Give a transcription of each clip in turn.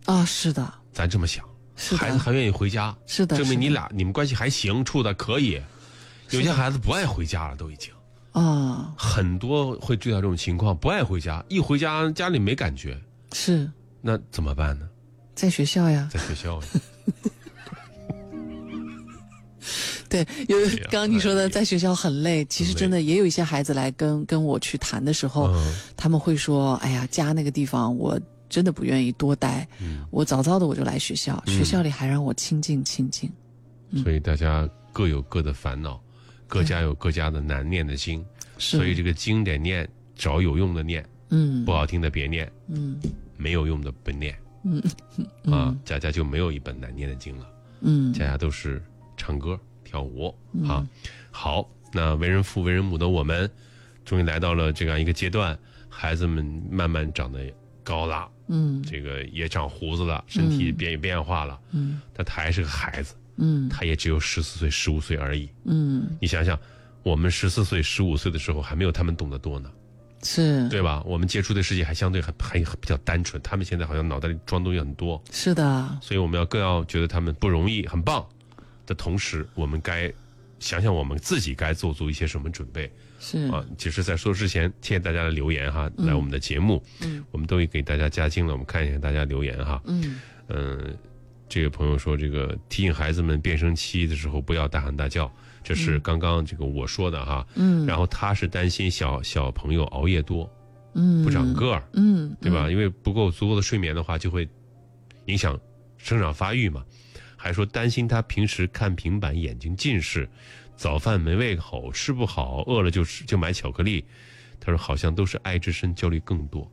啊，是的， 咱这么想，孩子还愿意回家， 是的， 证明你们关系还行，处的可以。有些孩子不爱回家了，都已经啊， 很多会遇到这种情况，不爱回家，一回家家里没感觉， 是， 那怎么办呢？ 在学校呀， 在学校呀。 对，刚刚你说的在学校很累，其实真的也有一些孩子来跟我去谈的时候，他们会说：“哎呀，家那个地方我真的不愿意多待，我早早的我就来学校，学校里还让我清静清静。” 所以大家各有各的烦恼，各家有各家的难念的经，所以这个经得念，找有用的念，不好听的别念，没有用的不念，家家就没有一本难念的经了，家家都是唱歌跳舞啊。好，那为人父为人母的我们终于来到了这样一个阶段，孩子们慢慢长得高了，这个也长胡子了，身体变化了，但他还是个孩子，他也只有14岁15岁而已，你想想我们14岁15岁的时候还没有他们懂得多呢， 是对吧？我们接触的世界还相对还比较单纯，他们现在好像脑袋里装东西很多， 是的，所以我们更要觉得他们不容易很棒的同时，我们该想想我们自己该做足一些什么准备。 是啊，其实在说之前，谢谢大家的留言哈，来我们的节目，我们都给大家加精了，我们看一下大家留言哈，这个朋友说，这个提醒孩子们变声期的时候不要大喊大叫，这是刚刚这个我说的哈，然后他是担心小朋友熬夜多，不长个儿，对吧？因为不够足够的睡眠的话，就会影响生长发育嘛。还说担心他平时看平板眼睛近视，早饭没胃口，吃不好，饿了就买巧克力。他说好像都是爱之深，焦虑更多。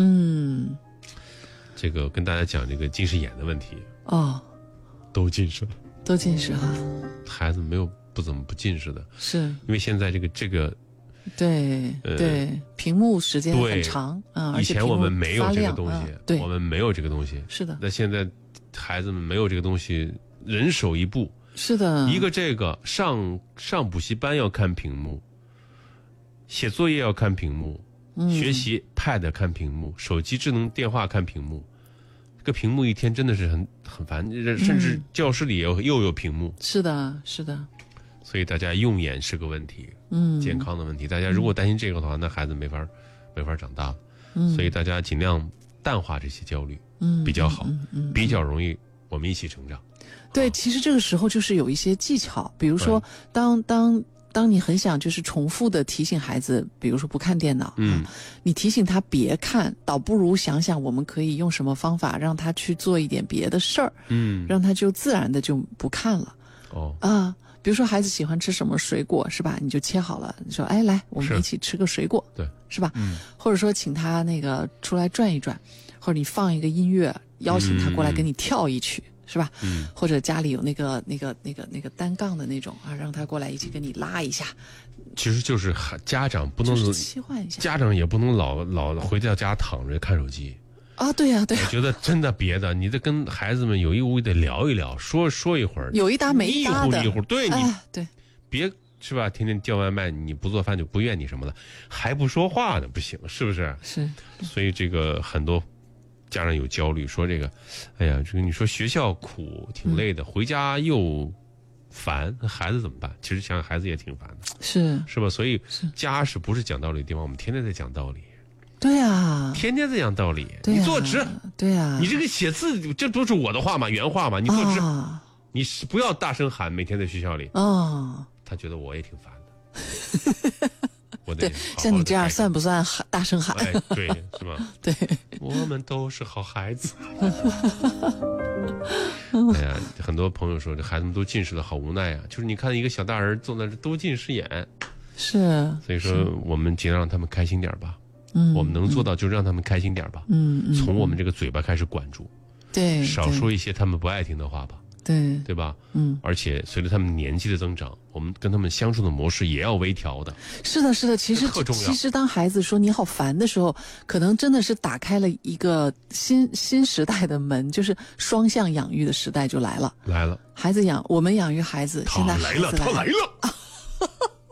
这个跟大家讲这个近视眼的问题哦， 都近视了， 都近视哈。 孩子没有不怎么不近视的， 是因为现在这个对屏幕时间很长啊， 以前我们没有这个东西， 对， 我们没有这个东西， 是的。 那现在孩子们没有这个东西，人手一部， 是的， 一个这个上补习班要看屏幕，写作业要看屏幕，学习 Pad 看屏幕，手机智能电话看屏幕，这个屏幕一天真的是很烦，甚至教室里又有屏幕。 是的，是的。 所以大家用眼是个问题，健康的问题。大家如果担心这个的话，那孩子没法长大了。所以大家尽量淡化这些焦虑，比较好，比较容易我们一起成长。 对，其实这个时候就是有一些技巧，比如说当你很想就是重复的提醒孩子，比如说不看电脑，你提醒他别看，倒不如想想我们可以用什么方法让他去做一点别的事儿，让他就自然的就不看了。比如说孩子喜欢吃什么水果是吧？你就切好了，你说哎来，我们一起吃个水果， 对， 是吧？或者说请他那个出来转一转，或者你放一个音乐，邀请他过来跟你跳一曲。是吧？或者家里有那个单杠的那种啊，让他过来一起跟你拉一下。 其实就是家长不能就是切换一下， 家长也不能老回到家躺着看手机啊。对呀，对呀。 我觉得真的别的，你得跟孩子们有意无意的聊一聊，说一会儿， 有一搭没一搭的， 一会儿，对你对， 别是吧？天天叫外卖，你不做饭就不怨你什么的，还不说话呢，不行，是不是？ 是。 所以这个很多家长有焦虑，说这个，哎呀，这个你说学校苦挺累的，回家又烦，那孩子怎么办？其实想想孩子也挺烦的，是吧？所以家是不是讲道理的地方？我们天天在讲道理。 对啊， 天天在讲道理。你坐直。 对啊， 你这个写字，这不是我的话吗？原话吗？你坐直。你是不要大声喊，每天在学校里。他觉得我也挺烦的。 对，像你这样算不算大声喊？ 对，是吗？ 对， 我们都是好孩子。哎呀，很多朋友说这孩子们都近视了，好无奈啊！就是你看一个小大人坐那都近视眼， 是。 所以说我们尽量让他们开心点吧。我们能做到就让他们开心点吧。从我们这个嘴巴开始管住， 对， 少说一些他们不爱听的话吧。对吧？而且随着他们年纪的增长，我们跟他们相处的模式也要微调的。 是的，是的，其实当孩子说你好烦的时候，可能真的是打开了一个新时代的门，就是双向养育的时代就来了。 孩子我们养育孩子，现在孩子他来了。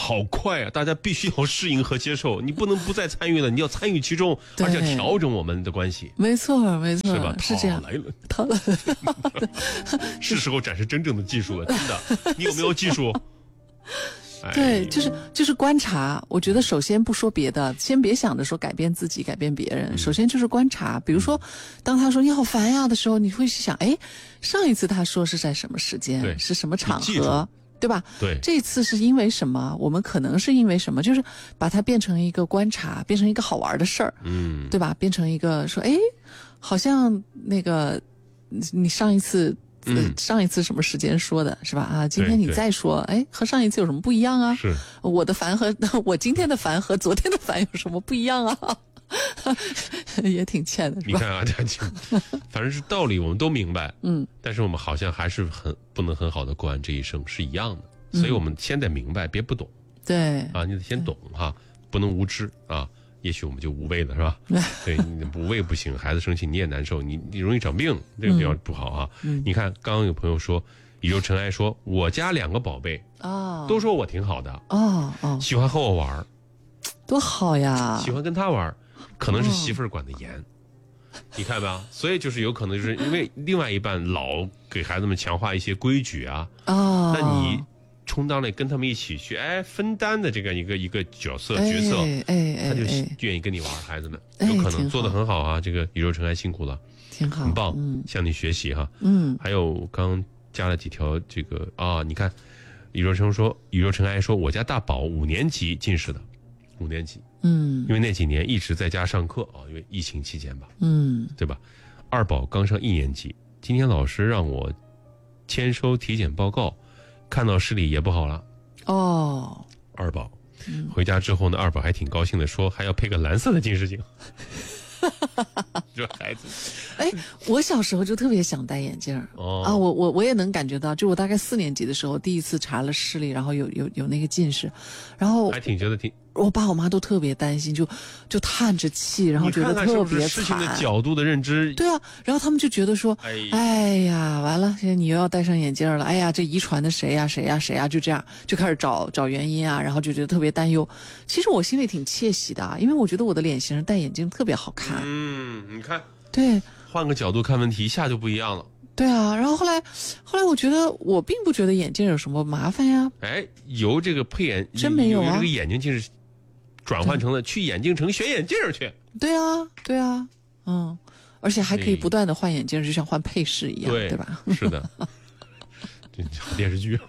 好快啊！大家必须要适应和接受，你不能不再参与了，你要参与其中，而且要调整我们的关系。 没错，没错， 是吧？ 是这样。 来了， 他了， 是时候展示真正的技术了，真的。你有没有技术？ 对，就是观察。我觉得首先不说别的，先别想着说改变自己、改变别人，首先就是观察。比如说，当他说你好烦呀的时候，你会去想，哎，上一次他说是在什么时间，是什么场合？对吧？ 对， 这次是因为什么？我们可能是因为什么？就是把它变成一个观察，变成一个好玩的事儿，对吧？变成一个说，哎，好像那个你上一次什么时间说的是吧？啊，今天你再说，哎，和上一次有什么不一样啊？ 是我的烦和我今天的烦和昨天的烦有什么不一样啊？也挺欠的，是吧？ 你看啊，反正是道理我们都明白，但是我们好像还是不能很好的过完这一生，是一样的。所以我们先得明白，别不懂。 对啊，你得先懂哈，不能无知啊。也许我们就无畏了，是吧？对，你无畏不行，孩子生气你也难受，你容易长病，这个比较不好啊。你看，刚刚有朋友说，宇宙尘埃说，我家2个宝贝都说我挺好的喜欢和我玩， 多好呀！ 喜欢跟他玩。可能是媳妇儿管得严，你看吧，所以就是有可能就是因为另外一半老给孩子们强化一些规矩啊，那你充当了跟他们一起去分担的这个一个角色，他就愿意跟你玩，孩子们有可能做得很好啊。这个宇宙尘埃辛苦了， 挺好， 很棒，向你学习哈。还有刚加了几条这个你看，宇宙尘埃说，我家大宝5年级近视的，5年级。因为那几年一直在家上课因为疫情期间吧，对吧？2宝刚上1年级，今天老师让我签收体检报告，看到视力也不好了。2宝，回家之后呢，2宝还挺高兴的，说还要配个蓝色的近视镜。这孩子， 我小时候就特别想戴眼镜我也能感觉到，就我大概4年级的时候，第一次查了视力，然后有那个近视，然后还挺觉得我爸我妈都特别担心，就叹着气，然后觉得特别惨。 事情的角度的认知， 对啊，然后他们就觉得说，哎呀，完了，现在你又要戴上眼镜了，哎呀，这遗传的谁呀，就这样就开始找原因啊，然后就觉得特别担忧。其实我心里挺窃喜的因为我觉得我的脸型戴眼镜特别好看。 你看， 对， 换个角度看问题，一下就不一样了。 对啊，然后后来我觉得我并不觉得眼镜有什么麻烦呀。 由这个配眼真没有这个眼镜近视转换成了去眼镜城选眼镜去。 对啊，而且还可以不断的换眼镜，就像换配饰一样，对吧？ 是的，这电视剧。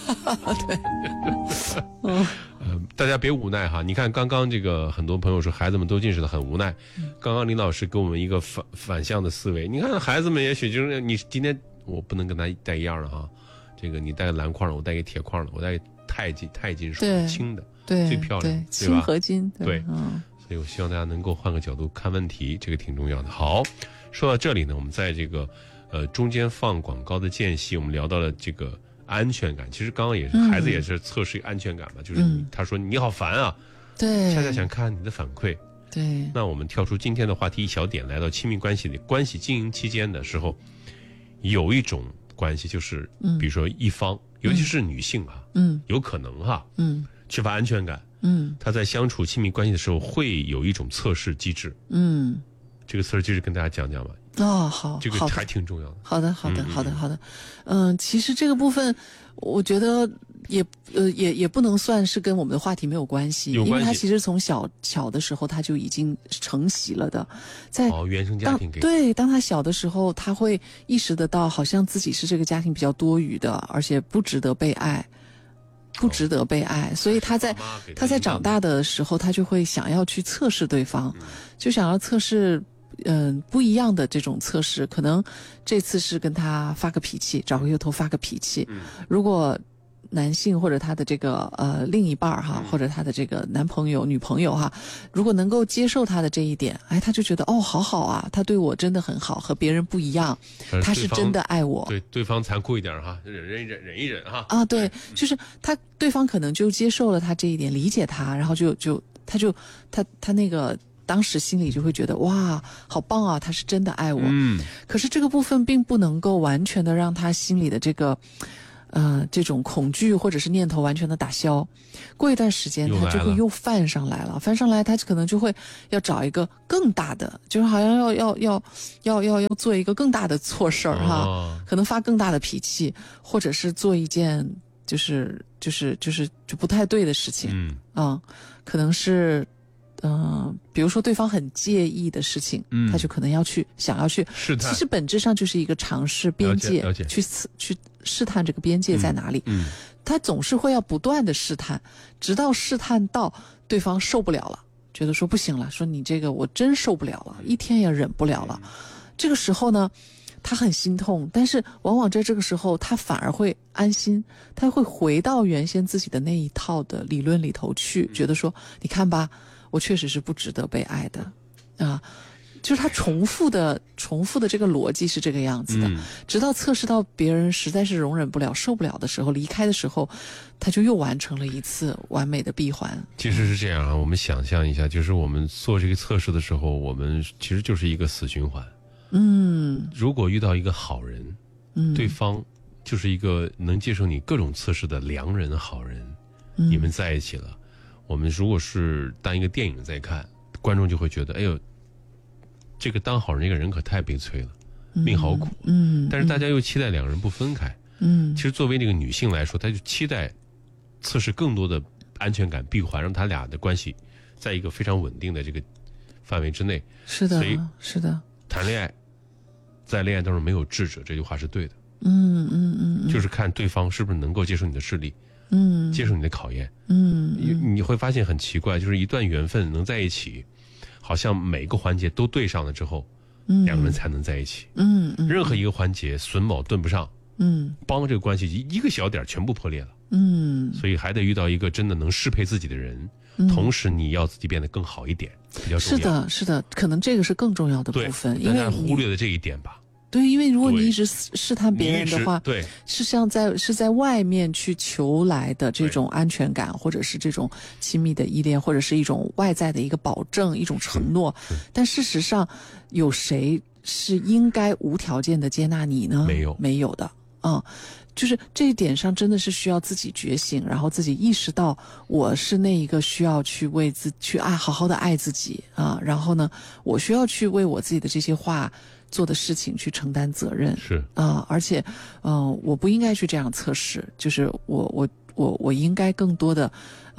对，大家别无奈哈。你看刚刚这个很多朋友说孩子们都近视的很无奈，刚刚林老师给我们一个反向的思维。你看孩子们也许就是你今天我不能跟他戴一样的哈，这个你戴个蓝框的，我戴个铁框的，我戴个钛金属轻的。 对， 最漂亮， 锌合金， 对，所以我希望大家能够换个角度看问题，这个挺重要的。好，说到这里呢，我们在这个中间放广告的间隙，我们聊到了这个安全感。其实刚刚也是孩子也是测试安全感嘛，就是他说你好烦啊， 对， 恰恰想看你的反馈。 对， 那我们跳出今天的话题一小点，来到亲密关系经营期间的时候，有一种关系就是，比如说一方，尤其是女性有可能缺乏安全感，他在相处亲密关系的时候会有一种测试机制，这个测试机制跟大家讲讲吧。 好， 这个还挺重要的。 好的，其实这个部分，我觉得也不能算是跟我们的话题没有关系，因为他其实从小的时候他就已经承袭了的，在原生家庭当他小的时候，他会意识得到，好像自己是这个家庭比较多余的，而且不值得被爱。所以他在长大的时候，他就会想要去测试对方，就想要测试不一样的这种测试。可能这次是跟他发个脾气，找个由头发个脾气，如果男性或者他的这个另一半或者他的这个男朋友女朋友如果能够接受他的这一点，他就觉得好好啊，他对我真的很好，和别人不一样，他是真的爱我。 对方残酷一点忍一忍对，就是对方可能就接受了他这一点，理解他，然后他那个当时心里就会觉得哇，好棒啊，他是真的爱我。可是这个部分并不能够完全的让他心里的这个这种恐惧或者是念头完全的打消，过一段时间他就会又泛上来了，泛上来他可能就会要找一个更大的，就是好像要做一个更大的错事儿哈，可能发更大的脾气，或者是做一件就不太对的事情，可能是比如说对方很介意的事情，他就可能想要去试探，其实本质上就是一个尝试边界，去试探这个边界在哪里。他总是会要不断的试探，直到试探到对方受不了了，觉得说不行了，说你这个我真受不了了，一天也忍不了了。这个时候呢，他很心痛，但是往往在这个时候他反而会安心，他会回到原先自己的那一套的理论里头去，觉得说你看吧，我确实是不值得被爱的啊。就是他重复的这个逻辑是这个样子的，直到测试到别人实在是容忍不了受不了的时候，离开的时候，他就又完成了一次完美的闭环。 其实是这样啊，我们想象一下，就是我们做这个测试的时候，我们其实就是一个死循环。如果遇到一个好人，对方就是一个能接受你各种测试的良人好人，你们在一起了，我们如果是当一个电影在看，观众就会觉得哎呦，这个当好人这个人可太悲催了，命好苦。但是大家又期待两人不分开。其实作为那个女性来说，她就期待测试更多的安全感闭环，让他俩的关系在一个非常稳定的这个范围之内。 是的，是的。 谈恋爱，在恋爱当中没有智者，这句话是对的。就是看对方是不是能够接受你的势力，接受你的考验。你会发现很奇怪，就是一段缘分能在一起，好像每个环节都对上了之后，两个人才能在一起。任何一个环节榫卯对不上，帮这个关系一个小点全部破裂了。所以还得遇到一个真的能适配自己的人，同时你要自己变得更好一点，比较重要。 是的，可能这个是更重要的部分，因为忽略了这一点吧。 对，因为如果你一直试探别人的话， 对， 是在外面去求来的这种安全感，或者是这种亲密的依恋，或者是一种外在的一个保证、一种承诺。但事实上，有谁是应该无条件的接纳你呢？没有的。就是这一点上真的是需要自己觉醒，然后自己意识到我是那一个需要去好好的爱自己啊，然后呢，我需要去为我自己的这些话做的事情去承担责任。 是而且我不应该去这样测试，就是我应该更多的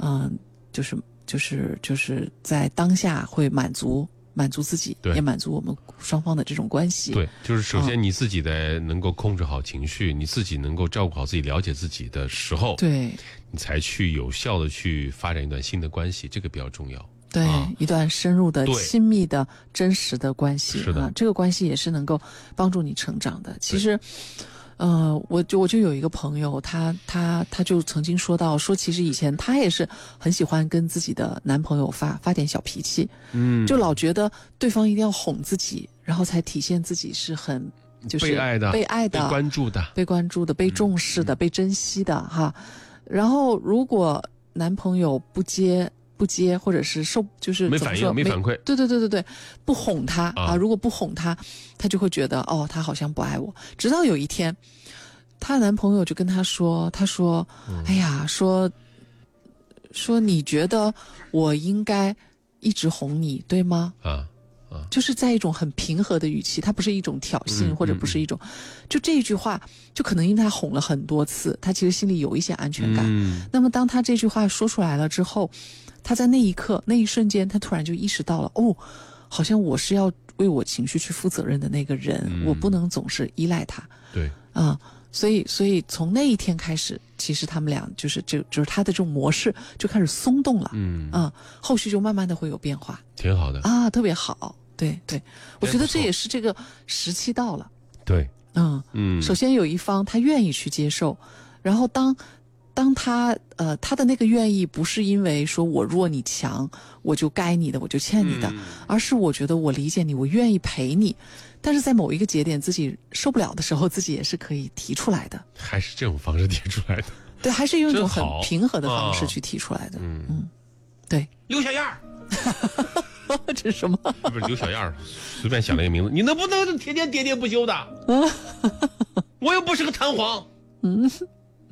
就是在当下会满足自己，也满足我们双方的这种关系。 对，就是首先你自己的能够控制好情绪，你自己能够照顾好自己，了解自己的时候， 对， 你才去有效的去发展一段新的关系，这个比较重要。 对，一段深入的、亲密的、真实的关系。 是的， 这个关系也是能够帮助你成长的。其实。我就有一个朋友，他就曾经说其实以前他也是很喜欢跟自己的男朋友发点小脾气，就老觉得对方一定要哄自己，然后才体现自己是很就是被爱的、 被关注的、 被重视的、被珍惜的哈。然后如果男朋友不接，或者是就是没反应、没反馈， 对，不哄他啊！如果不哄他，他就会觉得他好像不爱我。直到有一天，她男朋友就跟她说：“哎呀，说你觉得我应该一直哄你，对吗？”就是在一种很平和的语气，他不是一种挑衅，或者不是一种，就这一句话，就可能因为他哄了很多次，他其实心里有一些安全感。那么当他这句话说出来了之后，他在那一刻、那一瞬间，他突然就意识到了，好像我是要为我情绪去负责任的那个人，我不能总是依赖他。 对， 所以从那一天开始，其实他们俩就是他的这种模式就开始松动了。后续就慢慢的会有变化， 挺好的特别好。对，我觉得这也是这个时期到了。 对， 首先有一方他愿意去接受，然后当他的那个愿意不是因为说我弱你强，我就该你的，我就欠你的，而是我觉得我理解你，我愿意陪你，但是在某一个节点自己受不了的时候，自己也是可以提出来的。 还是这种方式提出来的？ 对，还是用一种很平和的方式去提出来的。对， 刘小燕儿。 这是什么？ 不是刘小燕儿，随便想了一个名字。你能不能天天喋喋不休的？我又不是个弹簧。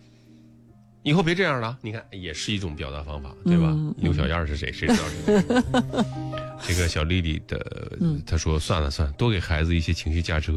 以后别这样了。你看，也是一种表达方法，对吧？刘小燕是谁？谁知道是谁？这个小丽丽的，她说算了，多给孩子一些情绪价值